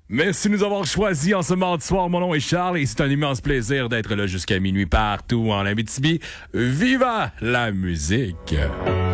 Merci de nous avoir choisis en ce mardi soir. Mon nom est Charles et c'est un immense plaisir d'être là jusqu'à minuit partout en Abitibi. Viva la musique!